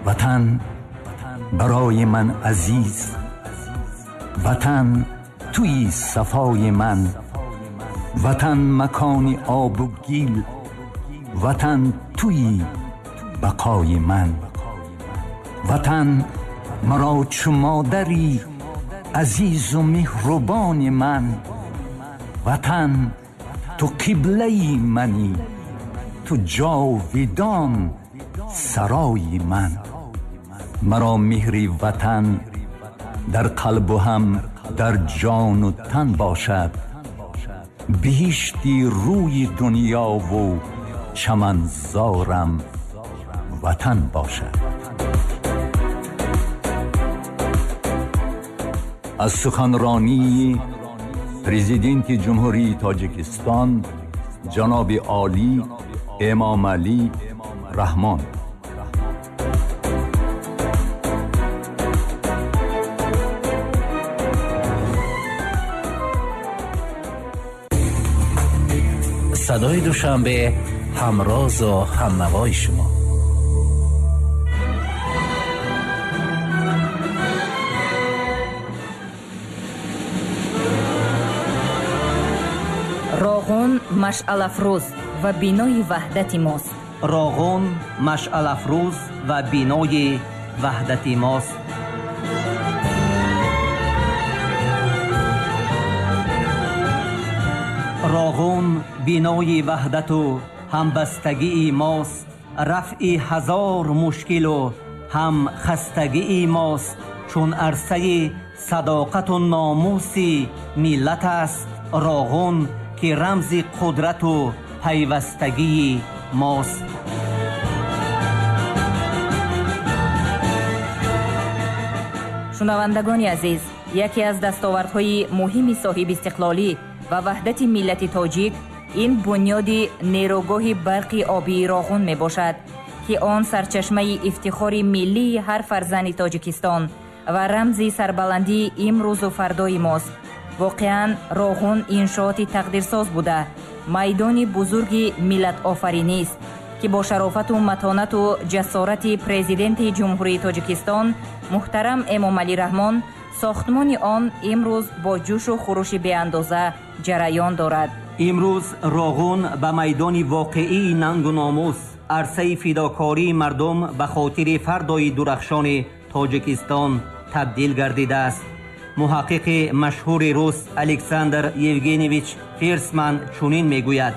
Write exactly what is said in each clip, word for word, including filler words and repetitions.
وطن برای من عزیز، وطن توی صفای من، وطن مکان آب و گل، وطن توی بقای من. وطن مرا چو مادری عزیز و مهربان من. وطن تو قبله منی، تو جاودان سرای من. مرا مهر وطن در قلب و هم در جان و تن باشد، بهشتی روی دنیا و چمنزارم وطن باشد. از سخنرانی پرزیدنت جمهوری تاجیکستان جناب عالی امام علی رحمان. صدای دوشنبه همراز و همنوای شما. راغون مشعل افروز و بینای وحدت ماست. راغون مشعل افروز و بینای وحدت ماست. راغون بینای وحدت و همبستگی ماست. رفع هزار مشکل و هم خستگی ماست. چون عرصه صداقت و ناموس ملت است راغون، که رمز قدرت و پیوستگی ماست. شنوندگان عزیز، یکی از دستاوردهای مهم صاحب استقلالی و وحدت ملت تاجیک این بنیاد نیروگاه برق آبی راغون می باشد که آن سرچشمه افتخار ملی هر فرزند تاجیکستان و رمز سربلندی امروز و فردای ماست. واقعاً راغون انشاءات تقدیرساز بوده، میدان بزرگ ملت آفرینی است که با شرافت و متانت و جسارت پرزیدنت جمهوری تاجیکستان محترم امام علی رحمان ساختمان آن امروز با جوش و خروش بی اندازه جریان دارد. امروز راغون به میدان واقعی ننگ و ناموس، عرصه فداکاری مردم به خاطر فردای درخشان تاجیکستان تبدیل گردیده است. محقق مشهور روس الکساندر یوگنیویچ فرسمن چنین میگوید: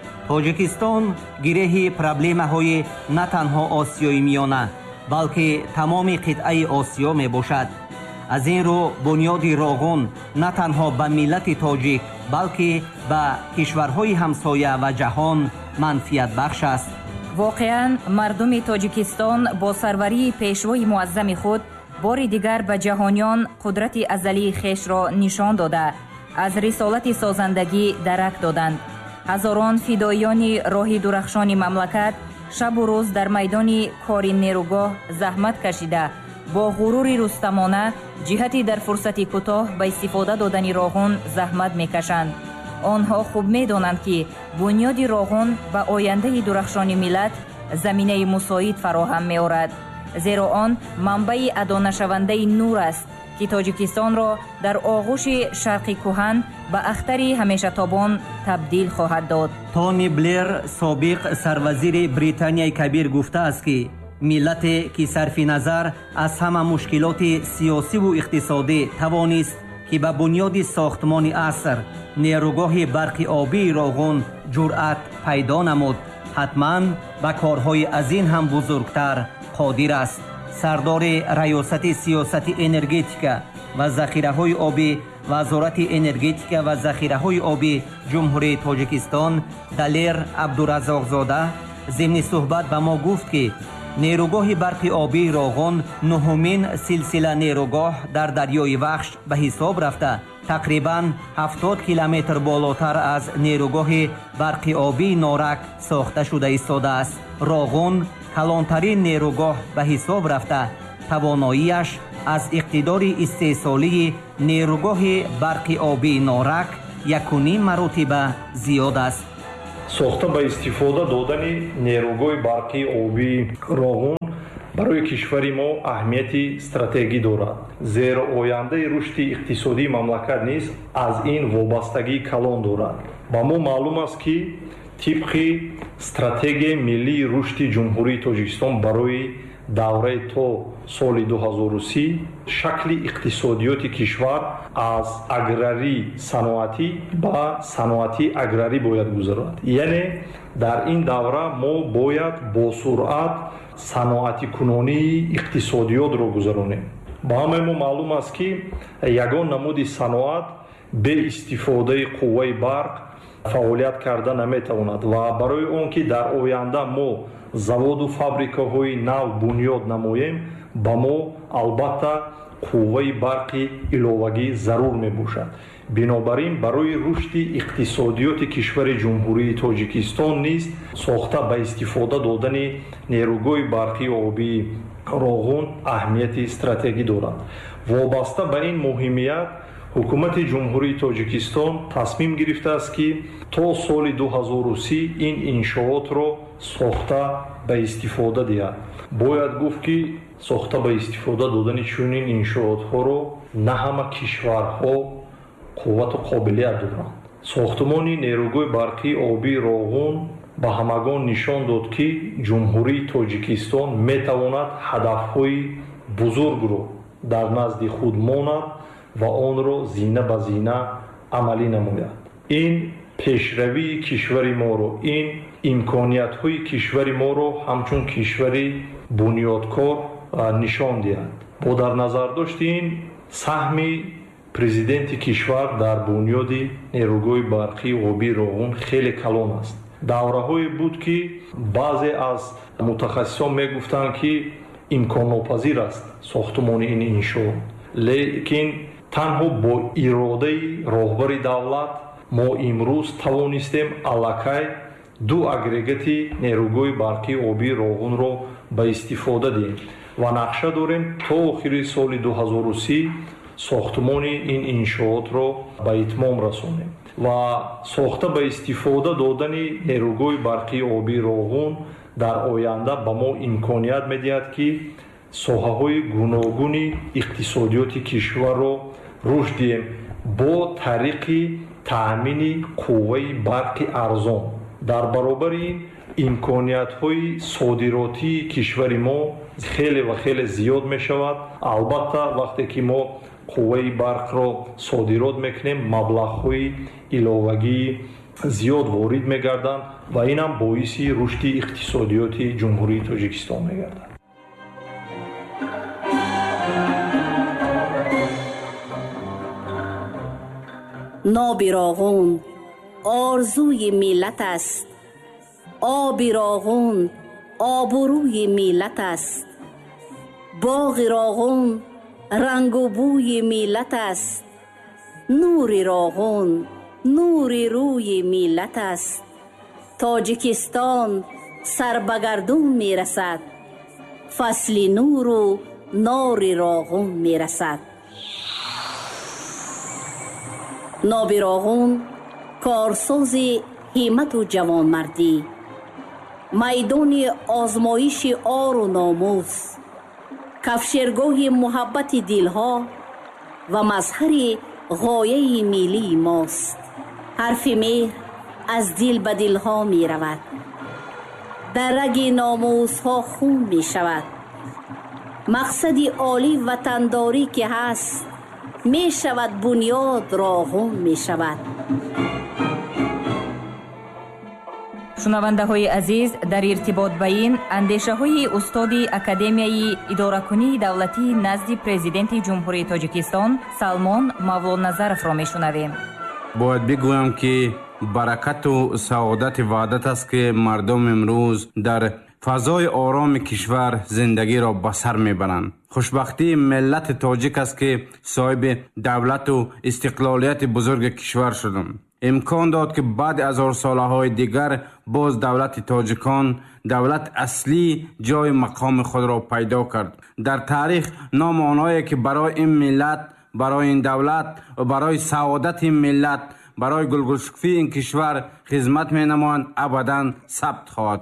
تاجیکستان گره پرابلم‌های نه تنها آسیای میانه بلکه تمام قطعه آسیا می باشد. از این رو بنیاد راغون نه تنها به ملت تاجیک بلکه به کشورهای همسایه و جهان منفعت بخش است. واقعاً مردم تاجیکستان با سروری پیشوای معظم خود بار دیگر به جهانیان قدرت ازلی خیش را نشان داده از رسالت سازندگی درک دادند. هزاران فدایان راه درخشان مملکت شب و روز در میدان کار نیروگاه زحمت کشیده با غرور رستمانه جهتی در فرصت کوتاه به استفاده دادن راغون زحمت میکشند. آنها خوب میدانند که بنیاد راغون به آینده درخشان ملت زمینه مساعد فراهم می‌آورد، زیرا آن منبع ادا نشونده نور است که تاجیکستان را در آغوش شرق کهن به اختر همیشه تابان تبدیل خواهد داد. تونی بلیر سابق سروزیر بریتانیای کبیر گفته است که ملت که صرف نظر از همه مشکلات سیاسی و اقتصادی توانست که به بنیاد ساختمان عصر نیروگاه برق آبی راغون جرأت پیدا نمود، حتما به کارهای از این هم بزرگتر قادر است. سردار ریاست سیاست انرژتیک و ذخیره‌های آبی وزارت انرژتیک و ذخیره‌های آبی جمهوری تاجیکستان دلیر عبدالرزاقزاده ضمن صحبت به ما گفت که نیروگاه برق آبی راغون نهمین سلسله نیروگاه در دریای وخش به حساب رفته تقریباً هفتاد کیلومتر بالاتر از نیروگاه برق آبی نارک ساخته شده ایستاده است. راغون کلانترین نیروگاه به حساب رفته تواناییش از اقتدار استحصالی نیروگاه برق آبی نارک یکونیم مراتب زیاد است. ساخته با استفاده دادن نیروگاه برقی آبی راغون барои кишвари мо аҳамияти стратегӣ дорад, зеро ояндаи рушди иқтисодии мамлакат низ аз ин вобастагии калон дорад. ба мо маълум аст ки тибқи стратегияи миллии рушди ҷумҳурии Тоҷикистон барои давраи то соли ду ҳазору си шакли иқтисодиёти кишвар аз аграрӣ саноатӣ ба саноатӣ аграрӣ бояд гузарад. яъне дар ин давра мо бояд бо суръат саноатикунонии иқтисодиётро гузаронем. ба ҳамаи мо маълум аст ки ягон намуди саноат бе истифодаи қувваи барқ фаъолият карда наметавонад ва барои он ки дар оянда мо заводу фабрикаҳои нав бунёд намоем, ба мо албатта қувваи барқи иловагӣ зарур мебошад. бинобар ин барои рушди иқтисодиёти кишвари ҷумҳурии Тоҷикистон низ сохта ба истифода додани нерӯгоҳи барқии обии Роғун аҳамияти стратегӣ дорад. вобаста ба ин муҳимият ҳукумати ҷумҳурии Тоҷикистон тасмим гирифтааст ки то соли ду ҳазору си ин иншоотро сохта ба истифода диҳад. бояд гуфт ки сохта ба истифода додани чунин иншоотҳоро на ҳама кишварҳо қуввату қобилият доранд. сохтмони нерӯгоҳи барқии обии Роғун ба ҳамагон нишон дод ки ҷумҳурии Тоҷикистон метавонад ҳадафҳои бузургро дар назди худ монад ва онро зина ба зина амалӣ намояд. ин пешравии кишвари моро, ин имкониятҳои кишвари моро ҳамчун кишвари бунёдкор нишон диҳад. бо дар назар дошти ин саҳми президенти кишвар дар бунёди нерӯгоҳи барқии обии Роғун хеле калон аст. давраҳое буд ки баъзе аз мутахассисон мегуфтанд ки имконнопазир аст сохтмони ин иншоот, лекин танҳо бо иродаи роҳбари давлат мо имрӯз тавонистем аллакай ду агрегати нерӯгоҳи барқии обии Роғунро ба истифода диҳем ва нақша дорем то охири соли ду ҳазору си сохтмони ин иншоотро ба итмом расонем ва сохта ба истифода додани нерӯгоҳи барқии обии Роғун дар оянда ба мо имконият медиҳад ки соҳаҳои гуногуни иқтисодиёти кишварро рушд диҳем бо тариқи таъмини қувваи барқи арзон. дар баробари ин имкониятҳои содиротии кишвари мо хеле ва хеле зиёд мешавад. албатта вақте ки мо қувваи барқро содирот мекунем, маблағҳои иловагии зиёд ворид мегарданд ва инам боиси рушди иқтисодиёти ҷумҳурии Тоҷикистон мегардад. ناب راغون آرزوی ملت است، آب راغون آبروی ملت است، باغ راغون رنگ و بوی ملت است، نور راغون نور روی ملت است. تاجیکستان سر به گردون می رسد، فصل نور و نار راغون می رسد. ناب راغون کارساز همت و جوانمردی، میدان آزمایش آر و ناموس، کفشرگاه محبت دلها و مظهر غایه ملی ماست. حرف مهر از دل به دلها می رود، در رگ ناموس ها خون می شود. مقصد عالی وطنداری که هست می شود بنیاد راغون می شود. шунавандаҳои азиз, дар иртибот ба ин андешаҳои устоди академияи идоракунии давлатии назди президенти ҷумҳурии Тоҷикистон Салмон Мавлоназаровро мешунавем. бояд бигӯям ки баракату саодати ваҳдат аст ки мардум имрӯз дар фазои ороми кишвар зиндагиро ба сар мебаранд. хушбахтии миллати тоҷик аст ки соҳиби давлату истиқлолияти бузурги кишвар шудем. имкон дод ки баъди ҳазорсолаҳои дигар боз давлати тоҷикон давлат аслӣ ҷои мақоми худро пайдо кард. дар таърих ном онҳое ки барои ин миллат, барои ин давлат ва барои саодати ин миллат, барои гулгулшукуфии ин кишвар хизмат менамоянд абадан сабт хоҳад шуд.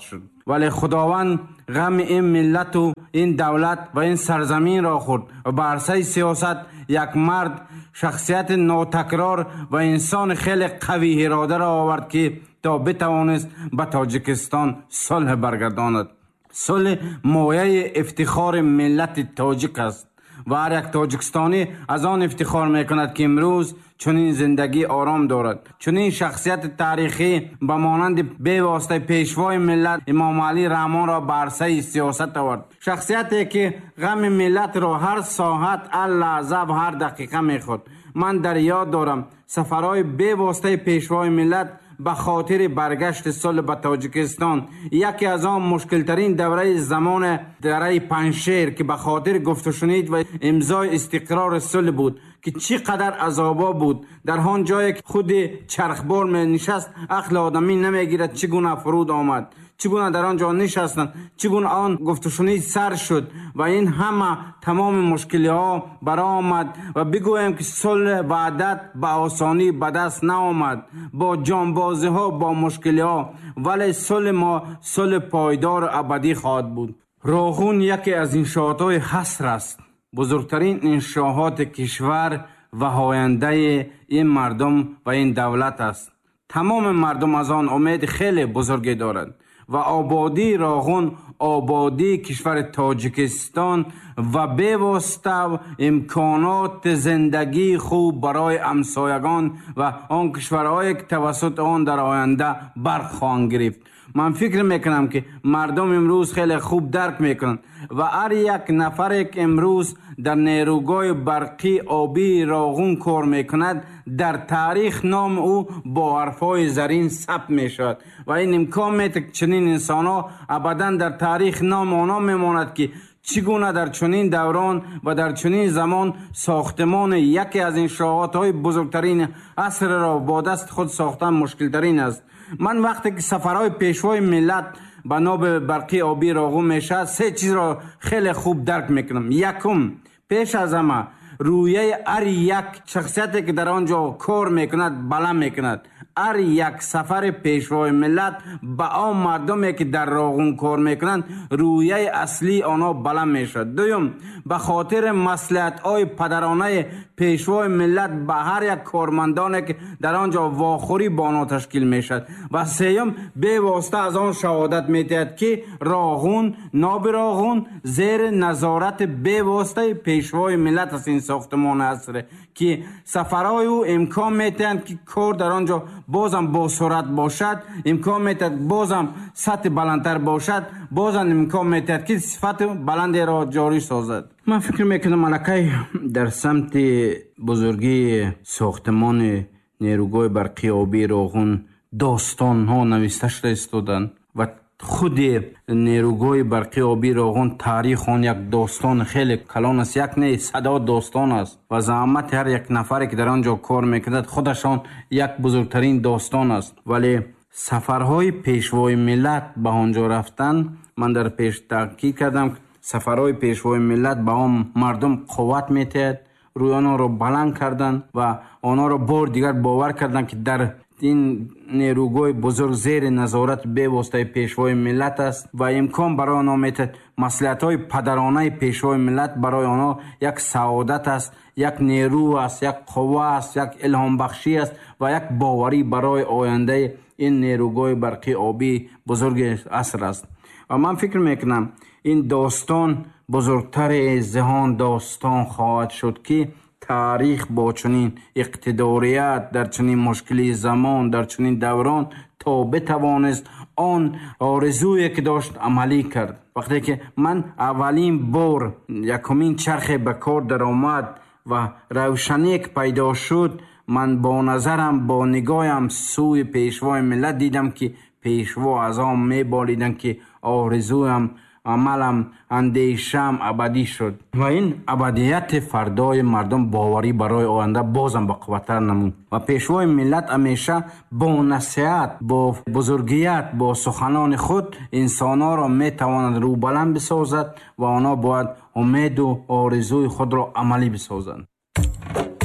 ولی خداوند غم این ملت و این دولت و این سرزمین را خورد و بر عرصه سیاست یک مرد شخصیت ناتکرار و انسان خیلی قوی اراده را آورد که تا بتوانست به تاجیکستان صلح برگرداند. صلح مایه افتخار ملت تاجیک است و هر یک تاجیکستانی از آن افتخار میکند که امروز چنین زندگی آرام دارد. چنین شخصیت تاریخی به مانند به واسطه پیشوای ملت امام علی رحمان را به عرصه سیاست آورد. شخصیتی که غم ملت را هر ساعت، هر لحظه و هر دقیقه میخورد. من در یاد دارم سفرهای به واسطه پیشوای ملت به خاطر برگشت صلح به تاجیکستان، یکی از آن مشکل ترین دوره زمان دوره پنجشیر که به خاطر گفت و شنید و امضای استقرار صلح بود که چقدر عذابا بود. در آن جایی که خود چرخبار می نشست عقل آدمی نمیگیرد چگونه فرود آمد، چگونه در آنجا نشستند، چگونه آن گفت و شنید سر شد و این همه تمام مشکلی ها برآمد و بگویم که صلح وحدت به آسانی به دست نآمد، با جانبازی ها، با مشکلی ها، ولی صلح ما صلح پایدار و ابدی خواهد بود. راغون یکی از انشاءات های حصر است، بزرگترین انشاءات کشور و آینده این مردم و این دولت است. تمام مردم از آن امید خیلی بزرگی دارند و آبادی راغون آبادی کشور تاجیکستان و به واسطه امکانات زندگی خوب برای همسایگان و آن کشورهایی که توسط آن در آینده برخواهند گرفت. من فکر میکنم که مردم امروز خیلی خوب درک میکنند و هر یک نفر که امروز در نیروگاه برقی آبی راغون کار میکند در تاریخ نام او با حرفای زرین ثبت میشود و این امکان میده که چنین انسان ها ابدا در تاریخ نام آنها میماند که چگونه در چنین دوران و در چنین زمان ساختمان یکی از انشاءات های بزرگترین عصر را با دست خود ساختن مشکل ترین است. من وقتی که سفرهای پیشوای ملت به ناب برقی آبی راغون میشه سه چیز را خیلی خوب درک میکنم. یکم، پیش از همه رویه هر یک شخصیتی که در آنجا کار میکند بلند میکند. هر یک سفر پیشوای ملت با آن مردمی که در راغون کار میکنند رویه اصلی آنها بلند میشد. دوم، به خاطر مصلحت های پدرانه پیشوای ملت به هر یک کارمندانی که در آنجا واخوری با آنها تشکیل میشد. و سوم، به واسطه از آن شهادت میدهد که راغون ناب راغون زیر نظارت به واسطه پیشوای ملت است. این ساختمان عصر که سفرهای او امکان میتند که کار در آنجا بازم با سرعت باشد، امکان میتد بازم سطح بلندتر باشد، بازم امکان میتد که صفت بلندی را جاری سازد. من فکر میکنم ملکه در سمت بزرگی ساختمان نیروگاه برقی آبی راغون داستان ها نوشته شده استودن و خود نیروگاه برقی آبی راغون تاریخ آن یک داستان خیلی کلان است، یک نه صدا داستان است و زحمت هر یک نفری که در آنجا کار میکند خودشان یک بزرگترین داستان است. ولی سفرهای پیشوای ملت به آنجا رفتن، من در پیش تحقیق کردم سفرهای پیشوای ملت به آن مردم قوت میتهد، روی آنها را بلند کردن و آنها را بار دیگر باور کردن که در این نیروگاه بزرگ زیر نظارت به واسطه پیشوای ملت است و امکان برای آنها میتد مصلحت های پدرانه پیشوای ملت برای آنها یک سعادت است، یک نیرو است، یک قوه است، یک الهام بخشی است و یک باوری برای آینده این نیروگاه برقی آبی بزرگ عصر است. و من فکر میکنم این داستان بزرگتر ذهان داستان خواهد شد که تاریخ با چنین اقتداریت در چنین مشکلی زمان در چنین دوران تا بتوانست آن آرزویی که داشت عملی کرد. وقتی که من اولین بار یکمین چرخ به کار در آمد و روشنی که پیدا شد، من با نظرم با نگاهم سوی پیشوای ملت دیدم که پیشوا از آن میبالیدن که آرزویم عملم اندیشم ابدی شد و این ابدیت فردای مردم باوری برای آینده بازم با قوتر نمود و پیشوای ملت همیشه با نصیحت، با بزرگیت، با سخنان خود انسانها را میتواند رو بلند بسازد و آنها باید امید و آرزوی خود را عملی بسازند.